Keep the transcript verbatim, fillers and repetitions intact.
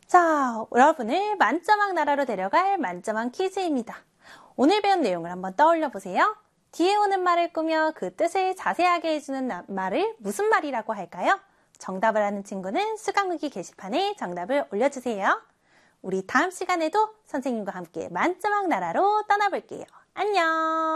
자, 여러분을 만점왕 나라로 데려갈 만점왕 퀴즈입니다. 오늘 배운 내용을 한번 떠올려 보세요. 뒤에 오는 말을 꾸며 그 뜻을 자세하게 해주는 말을 무슨 말이라고 할까요? 정답을 아는 친구는 수강후기 게시판에 정답을 올려주세요. 우리 다음 시간에도 선생님과 함께 만점왕 나라로 떠나볼게요. 안녕!